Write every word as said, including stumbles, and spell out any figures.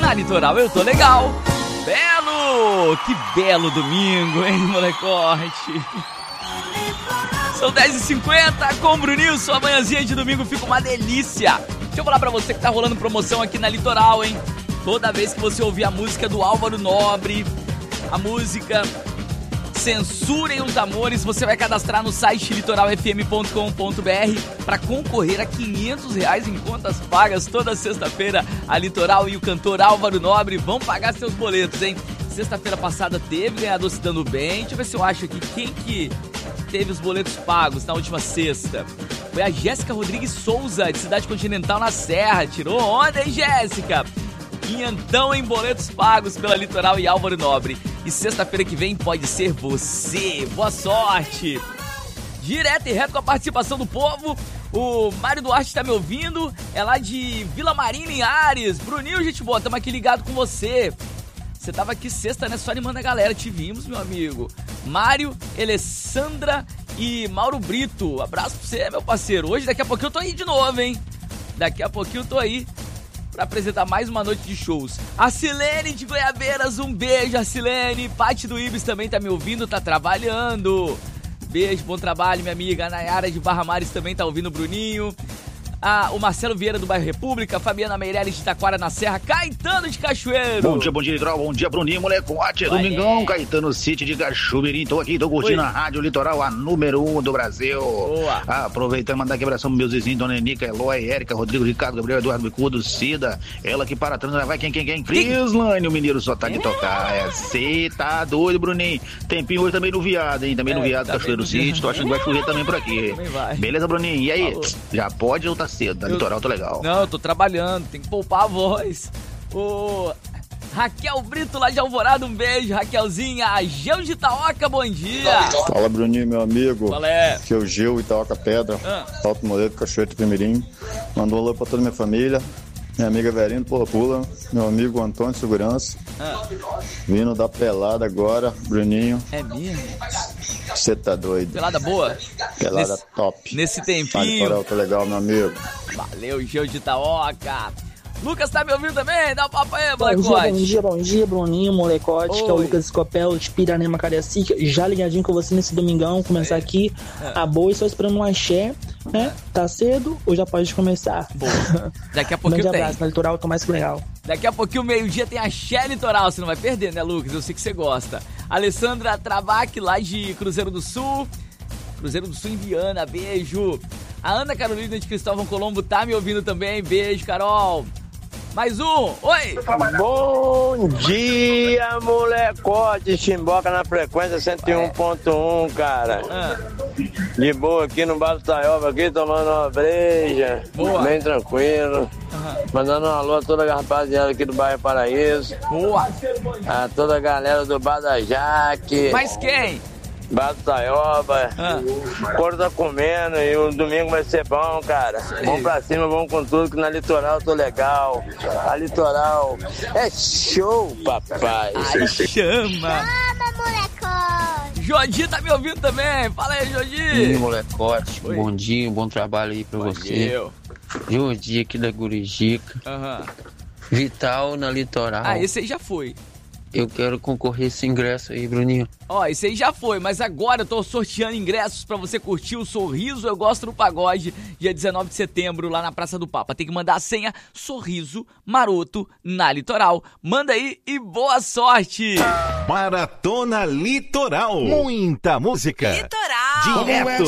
Na Litoral eu tô legal. Belo! Que belo domingo, hein, molecote? São dez e cinquenta com o Bruninho, sua manhãzinha de domingo fica uma delícia. Deixa eu falar pra você que tá rolando promoção aqui na Litoral, hein? Toda vez que você ouvir a música do Álvaro Nobre, a música Censurem os Amores, você vai cadastrar no site litoral f m ponto com ponto b r para concorrer a quinhentos reais em contas pagas. Toda sexta-feira a Litoral e o cantor Álvaro Nobre vão pagar seus boletos, hein? Sexta-feira passada teve ganhador se dando bem. Deixa eu ver se eu acho aqui quem que teve os boletos pagos na última sexta. Foi a Jéssica Rodrigues Souza, de Cidade Continental na Serra. Tirou onda, hein, Jéssica? Quinhentão em boletos pagos pela Litoral e Álvaro Nobre. E sexta-feira que vem pode ser você. Boa sorte! Direto e reto com a participação do povo. O Mário Duarte tá me ouvindo. É lá de Vila Marina, em Ares. Bruninho, gente boa, tamo aqui ligado com você. Você tava aqui sexta, né? Só animando a galera. Te vimos, meu amigo. Mário, Alessandra e Mauro Brito. Abraço pra você, meu parceiro. Hoje, daqui a pouquinho eu tô aí de novo, hein? Daqui a pouquinho eu tô aí pra apresentar mais uma noite de shows. A Silene de Goiabeiras, um beijo, a Silene. Pati do Ibis também tá me ouvindo, tá trabalhando. Beijo, bom trabalho, minha amiga. A Nayara de Barra Mares também tá ouvindo o Bruninho. Ah, o Marcelo Vieira do bairro República, Fabiana Meirelles de Taquara na Serra, Caetano de Cachoeiro. Bom dia, bom dia, Litoral, bom dia, Bruninho, molecote, é domingão, Caetano City de Cachoeirinho, tô aqui, tô curtindo Oi. a Rádio Litoral, a número um do Brasil. Boa. Ah, aproveitando e mandar aqui abração pros meus vizinhos, Dona Enica, Eloy, Érica, Rodrigo, Ricardo, Gabriel, Eduardo Bicudo, Cida, ela que para trás, vai quem, quem, quem? Crislane, o mineiro só tá de tocar, é, cê tá doido, Bruninho. Tempinho hoje também no Viado, hein, também é, no Viado, tá Cachoeiro City, tô achando que vai chover também por aqui. Também vai. Beleza, Bruninho, e aí, Falou. já pode ou tá cedo? Da eu... Litoral tá legal. Não, eu tô trabalhando, tem que poupar a voz. Ô, Raquel Brito lá de Alvorada, um beijo, Raquelzinha. A Geu de Itaoca, bom dia. Fala, Bruninho, meu amigo. Qual é? Aqui é o Geu, Itaoca Pedra, ah. Alto Moledo, Cachoeiro Primeirinho. Mandou um alô pra toda a minha família. Minha amiga Verinho Porra Pula, meu amigo Antônio Segurança. Ah. Vindo da pelada agora, Bruninho. É mesmo? Você tá doido. Pelada boa? Pelada nesse, top. Nesse tempinho. Litoral tá legal, meu amigo. Valeu, Geu de Itaoca. Lucas tá me ouvindo também? Dá um papo aí, molecote. Bom dia, bom dia, bom dia, Bruninho, molecote. Oi. Que é o Lucas Escopel de Piranema, Cariacica. Já ligadinho com você nesse domingão. Começar é. aqui é. a boa e só esperando um axé, né? Tá cedo ou já pode começar? Boa. Daqui a pouquinho tem. Um tem. abraço, na Litoral tô mais que legal. Daqui a pouquinho, meio-dia, tem axé Litoral. Você não vai perder, né, Lucas? Eu sei que você gosta. Alessandra Travac, lá de Cruzeiro do Sul. Cruzeiro do Sul em Viana, beijo. A Ana Carolina de Cristóvão Colombo tá me ouvindo também. Beijo, Carol. Mais um, oi! Bom dia, molecote, Chimboca na frequência cento e um ponto um, cara. Ah. De boa aqui no Bar do Taioba, aqui tomando uma breja, boa. Bem tranquilo. Uhum. Mandando um alô a toda a rapaziada aqui do bairro Paraíso. Boa! A toda a galera do Bar da Jaque. Mas quem? Bar do Taioba, ah. O couro tá comendo e o domingo vai ser bom, cara. Sei. Vamos pra cima, vamos com tudo, que na Litoral eu tô legal. A Litoral é show, papai. Ai, chama! Chama, molecote! Jodi tá me ouvindo também, fala aí, Jodi! Sim, molecote, Oi. bom dia, um bom trabalho aí pra Valeu. você. Jodi aqui da Gurijica. Aham. Vital na Litoral. Ah, esse aí já foi. Eu quero concorrer esse ingresso aí, Bruninho. Ó, esse aí já foi, mas agora eu tô sorteando ingressos pra você curtir o Sorriso Eu Gosto do Pagode, dia dezenove de setembro, lá na Praça do Papa. Tem que mandar a senha Sorriso Maroto na Litoral. Manda aí e boa sorte! Maratona Litoral. Muita música. Litoral. Direto